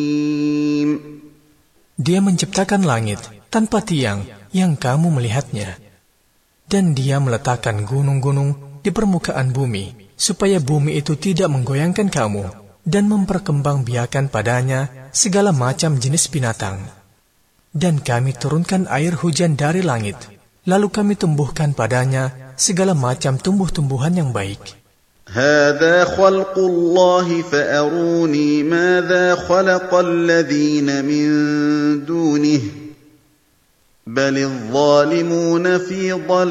Dia menciptakan langit tanpa tiang yang kamu melihatnya. Dan dia meletakkan gunung-gunung di permukaan bumi, supaya bumi itu tidak menggoyangkan kamu, dan memperkembangbiakan padanya segala macam jenis binatang. Dan kami turunkan air hujan dari langit, lalu kami tumbuhkan padanya segala macam tumbuh-tumbuhan yang baik. هذا خلق الله فأروني ماذا خلق الذين من دونه بل الظالمون في ضلال